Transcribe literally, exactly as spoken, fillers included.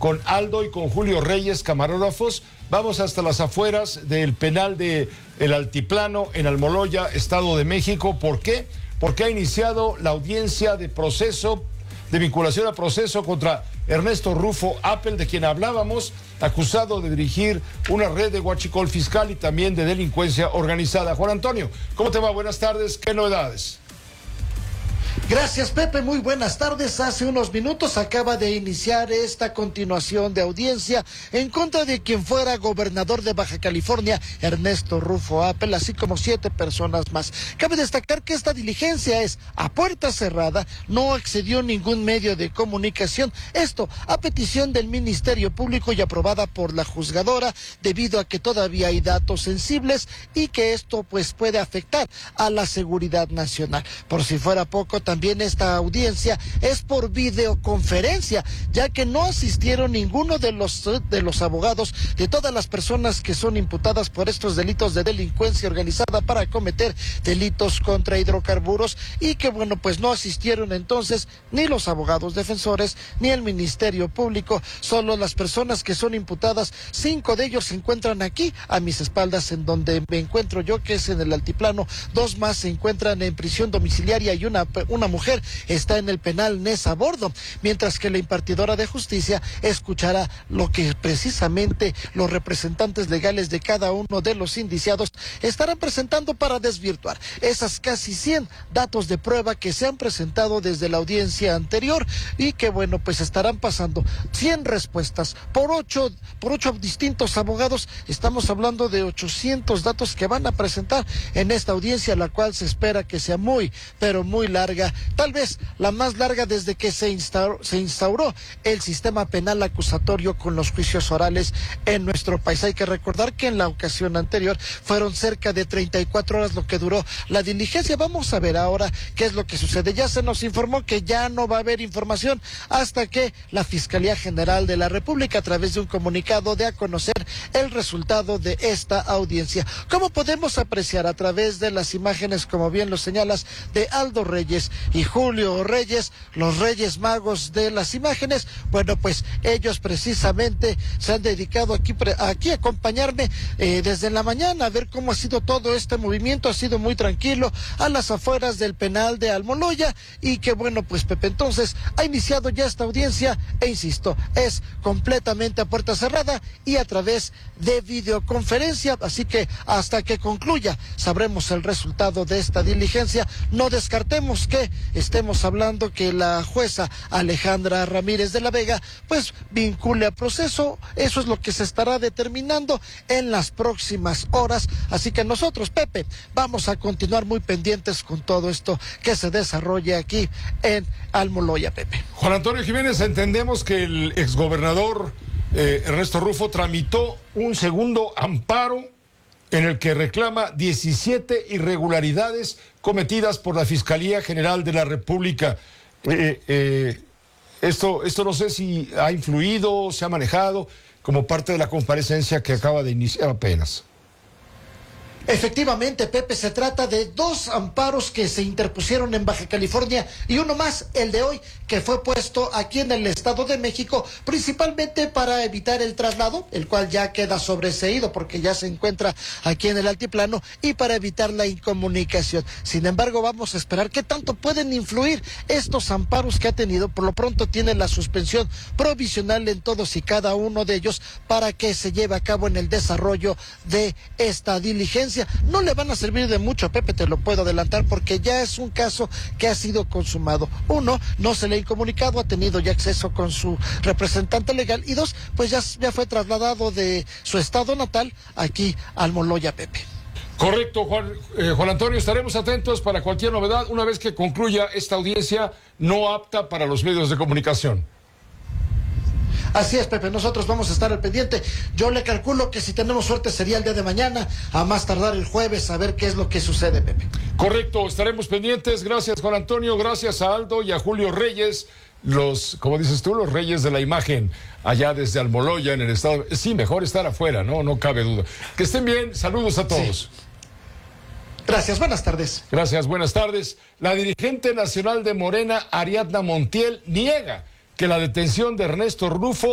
con Aldo y con Julio Reyes, camarógrafos. Vamos hasta las afueras del penal de El Altiplano en Almoloya, Estado de México. ¿Por qué? Porque ha iniciado la audiencia de proceso, de vinculación a proceso contra Ernesto Rufo Appel, de quien hablábamos, acusado de dirigir una red de huachicol fiscal y también de delincuencia organizada. Juan Antonio, ¿cómo te va? Buenas tardes, ¿qué novedades? Gracias, Pepe, muy buenas tardes. Hace unos minutos acaba de iniciar esta continuación de audiencia en contra de quien fuera gobernador de Baja California, Ernesto Rufo Appel, así como siete personas más. Cabe destacar que esta diligencia es a puerta cerrada, no accedió ningún medio de comunicación, esto a petición del Ministerio Público y aprobada por la juzgadora, debido a que todavía hay datos sensibles y que esto pues puede afectar a la seguridad nacional. Por si fuera poco, también esta audiencia es por videoconferencia, ya que no asistieron ninguno de los de los abogados de todas las personas que son imputadas por estos delitos de delincuencia organizada para cometer delitos contra hidrocarburos, y que bueno, pues no asistieron entonces ni los abogados defensores ni el Ministerio Público, solo las personas que son imputadas. Cinco de ellos se encuentran aquí a mis espaldas, en donde me encuentro yo, que es en el Altiplano. Dos más se encuentran en prisión domiciliaria y una una mujer está en el penal Nesa Bordo, mientras que la impartidora de justicia escuchará lo que precisamente los representantes legales de cada uno de los indiciados estarán presentando para desvirtuar esas casi cien datos de prueba que se han presentado desde la audiencia anterior, y que bueno, pues estarán pasando cien respuestas por ocho, por ocho distintos abogados. Estamos hablando de ochocientos datos que van a presentar en esta audiencia, la cual se espera que sea muy, pero muy larga. Tal vez la más larga desde que se instauró, se instauró el sistema penal acusatorio con los juicios orales en nuestro país. Hay que recordar que en la ocasión anterior fueron cerca de treinta y cuatro horas lo que duró la diligencia. Vamos a ver ahora qué es lo que sucede. Ya se nos informó que ya no va a haber información hasta que la Fiscalía General de la República, a través de un comunicado, dé a conocer el resultado de esta audiencia. ¿Cómo podemos apreciar a través de las imágenes, como bien lo señalas, de Aldo Reyes y Julio Reyes, los Reyes Magos de las imágenes? Bueno, pues ellos precisamente se han dedicado aquí, aquí a acompañarme eh, desde la mañana, a ver cómo ha sido todo este movimiento. Ha sido muy tranquilo a las afueras del penal de Almoloya, y que bueno, pues Pepe, entonces ha iniciado ya esta audiencia, e insisto, es completamente a puerta cerrada y a través de videoconferencia, así que hasta que concluya sabremos el resultado de esta diligencia. No descartemos que estemos hablando que la jueza Alejandra Ramírez de la Vega pues vincule a proceso. Eso es lo que se estará determinando en las próximas horas, así que nosotros, Pepe, vamos a continuar muy pendientes con todo esto que se desarrolla aquí en Almoloya, Pepe. Juan Antonio Jiménez, entendemos que el exgobernador eh, Ernesto Rufo tramitó un segundo amparo en el que reclama diecisiete irregularidades cometidas por la Fiscalía General de la República. Eh, eh, esto, esto no sé si ha influido, se ha manejado como parte de la comparecencia que acaba de iniciar apenas. Efectivamente, Pepe, se trata de dos amparos que se interpusieron en Baja California y uno más, el de hoy, que fue puesto aquí en el Estado de México, principalmente para evitar el traslado, el cual ya queda sobreseído porque ya se encuentra aquí en el Altiplano, y para evitar la incomunicación. Sin embargo, vamos a esperar qué tanto pueden influir estos amparos que ha tenido. Por lo pronto tiene la suspensión provisional en todos y cada uno de ellos para que se lleve a cabo en el desarrollo de esta diligencia. No le van a servir de mucho, Pepe, te lo puedo adelantar, porque ya es un caso que ha sido consumado. Uno, no se le ha incomunicado, ha tenido ya acceso con su representante legal, y dos, pues ya, ya fue trasladado de su estado natal aquí a Almoloya, Pepe. Correcto, Juan, eh, Juan Antonio, estaremos atentos para cualquier novedad una vez que concluya esta audiencia no apta para los medios de comunicación. Así es, Pepe, nosotros vamos a estar al pendiente. Yo le calculo que si tenemos suerte sería el día de mañana, a más tardar el jueves, a ver qué es lo que sucede, Pepe. Correcto, estaremos pendientes. Gracias, Juan Antonio, gracias a Aldo y a Julio Reyes, los, como dices tú, los reyes de la imagen, allá desde Almoloya, en el estado. Sí, mejor estar afuera, no, no cabe duda. Que estén bien, saludos a todos. Sí. Gracias, buenas tardes. Gracias, buenas tardes. La dirigente nacional de Morena, Ariadna Montiel, niega que la detención de Ernesto Rufo